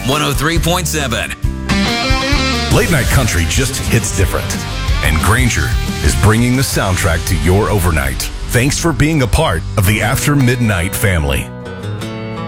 103.7. Late night country just hits different. And Granger is bringing the soundtrack to your overnight. Thanks for being a part of the After Midnight family.